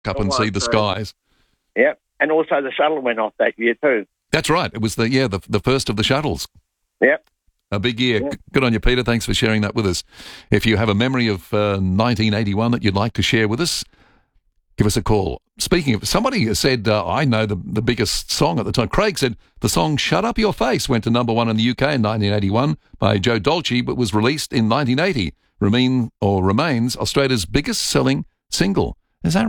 up and see the skies. Yep. And also the shuttle went off that year too. That's right. It was the first of the shuttles. Yep. A big year. Yep. Good on you, Peter. Thanks for sharing that with us. If you have a memory of 1981 that you'd like to share with us, give us a call. Speaking of, somebody said, I know the biggest song at the time. Craig said the song Shut Up Your Face went to number one in the UK in 1981 by Joe Dolce, but was released in 1980. Remains Australia's biggest selling single. Is that right?